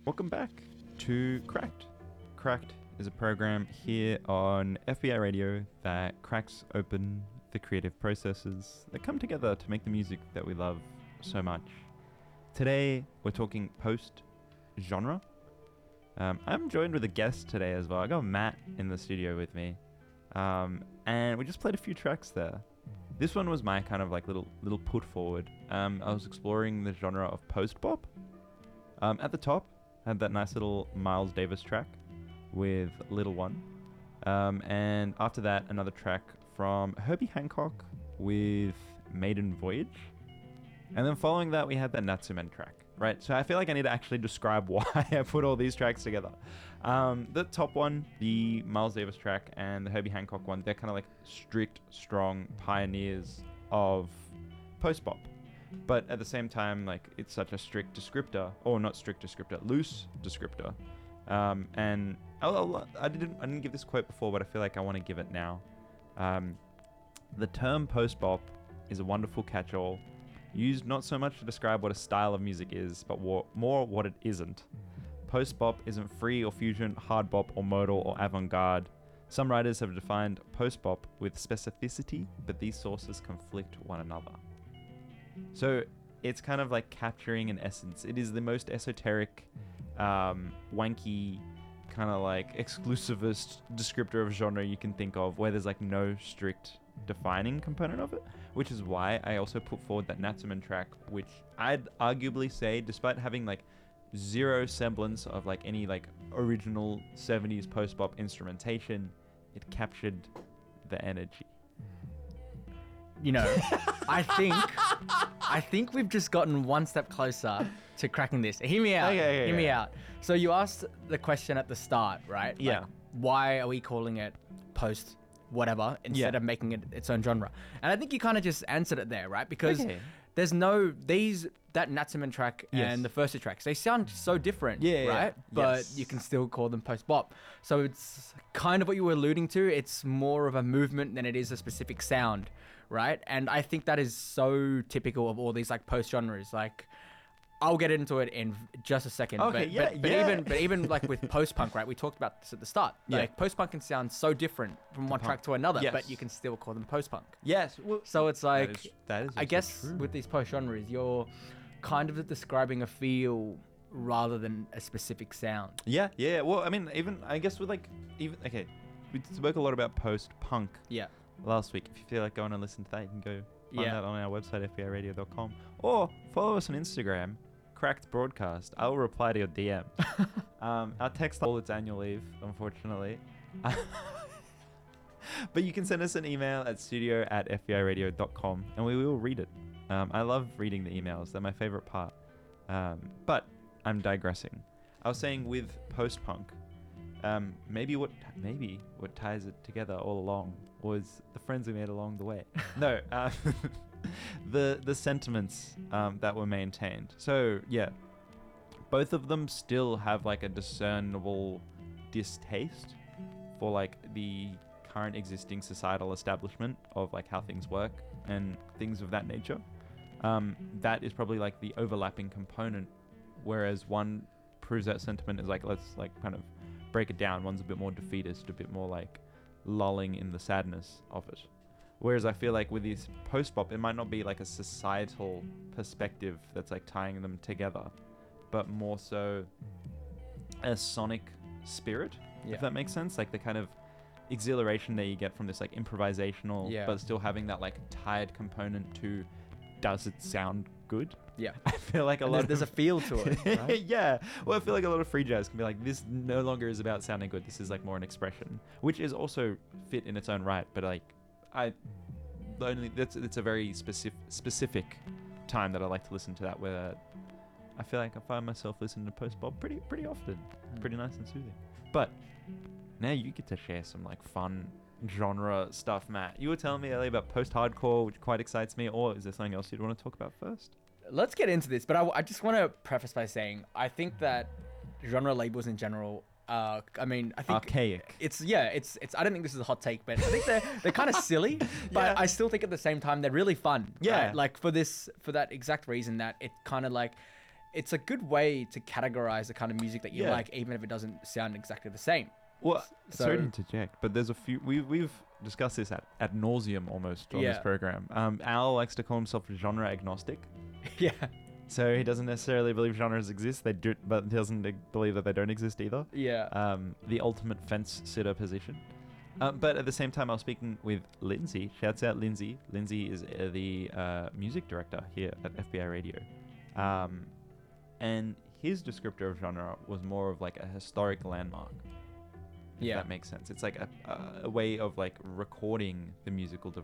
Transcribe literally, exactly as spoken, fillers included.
Welcome back to Cracked. Cracked is a program here on F B I Radio that cracks open the creative processes that come together to make the music that we love so much. Today, we're talking post-genre. Um, I'm joined with a guest today as well. I got Matt in the studio with me. Um, and we just played a few tracks there. This one was my kind of like little little put forward. Um, I was exploring the genre of post-bop. Um, at the top, I had that nice little Miles Davis track with Little One. Um, and after that, another track from Herbie Hancock with Maiden Voyage. And then following that, we had that Natsumen track, right? So I feel like I need to actually describe why I put all these tracks together. Um, the top one, the Miles Davis track, and the Herbie Hancock one, they're kind of like strict, strong pioneers of post-bop. But at the same time, like, it's such a strict descriptor, or not strict descriptor, loose descriptor. Um, and I'll, I'll, I didn't I didn't give this quote before, but I feel like I want to give it now. Um, the term post-bop is a wonderful catch-all, used not so much to describe what a style of music is, but more, more what it isn't. Post-bop isn't free or fusion, hard bop or modal or avant-garde. Some writers have defined post-bop with specificity, but these sources conflict one another. So it's kind of like capturing an essence. It is the most esoteric, um, wanky, kind of like exclusivist descriptor of genre you can think of, where there's like no strict defining component of it, which is why I also put forward that Natsumen track, which I'd arguably say, despite having like zero semblance of like any like original seventies post-bop instrumentation, it captured the energy. You know, I think I think we've just gotten one step closer to cracking this. Hear me out. Okay, okay, Hear okay. me out. So you asked the question at the start, right? Yeah. Like, why are we calling it post whatever instead Yeah. of making it its own genre? And I think you kind of just answered it there, right? Because Okay. there's no these that Natsumen track Yes. and the first two tracks, they sound so different, Yeah, yeah, right? yeah. But Yes. you can still call them post bop. So it's kind of what you were alluding to. It's more of a movement than it is a specific sound, right? And I think that is so typical of all these like post genres. Like, I'll get into it in just a second. Okay, but, yeah, but, but yeah. even but even like with post punk, right? We talked about this at the start. Yeah. Like post punk can sound so different from one punk. track to another, Yes. but you can still call them post punk. Yes. Well, So it's like, that is, that is I also guess true. with these post genres, you're kind of describing a feel rather than a specific sound. Yeah, yeah. Well, I mean, even I guess with like even okay, we spoke a lot about post-punk Yeah. last week. If you feel like going and listen to that, you can go find Yeah. that on our website f b i radio dot com or follow us on Instagram, Cracked Broadcast. I will reply to your D Ms. um, our text all its annual leave, unfortunately. But you can send us an email at studio at f b i radio dot com and we will read it. Um, I love reading the emails. They're my favorite part. Um, but I'm digressing. I was saying with post-punk, um, maybe what maybe what ties it together all along was the friends we made along the way. No, uh, the the sentiments um, that were maintained. So yeah, both of them still have like a discernible distaste for like the current existing societal establishment of like how things work and things of that nature. Um, that is probably like the overlapping component, whereas one proves that sentiment is like, let's like kind of break it down. One's a bit more defeatist, a bit more like lulling in the sadness of it. Whereas I feel like with these post-bop, it might not be like a societal perspective that's like tying them together, but more so a sonic spirit, Yeah. if that makes sense. Like the kind of exhilaration that you get from this like improvisational, Yeah. but still having that like tired component to, does it sound good? Yeah. I feel like a And lot there's, of there's a feel to it, right? yeah. Well, I feel like a lot of free jazz can be like, this no longer is about sounding good. This is like more an expression, which is also fit in its own right. But like, I the only that's it's a very specific specific time that I like to listen to that, where I feel like I find myself listening to post-bop pretty pretty often. It's pretty nice and soothing. But now you get to share some like fun genre stuff, Matt. You were telling me earlier about post-hardcore, which quite excites me. Or is there something else you'd want to talk about first? Let's get into this, but I, I just want to preface by saying I think that genre labels in general, uh, I mean, I think Archaic. It's yeah, it's it's. I don't think this is a hot take, but I think they're they're kind of silly, but Yeah. I still think at the same time they're really fun. Yeah. right? Like for this for that exact reason that it kind of like it's a good way to categorize the kind of music that you Yeah. like, even if it doesn't sound exactly the same. Well, So- sorry to interject, but there's a few. We we've discussed this at ad nauseum almost on this Yeah. program. Um, Al likes to call himself genre agnostic, Yeah, so he doesn't necessarily believe genres exist. They do, but he doesn't e- believe that they don't exist either. yeah, Um, the ultimate fence sitter position. Uh, but at the same time, I was speaking with Lindsay. Shouts out Lindsay. Lindsay is uh, the uh, music director here at F B I Radio. Um, and his descriptor of genre was more of like a historic landmark. If yeah. that makes sense. It's like a, a, a way of like recording the musical de-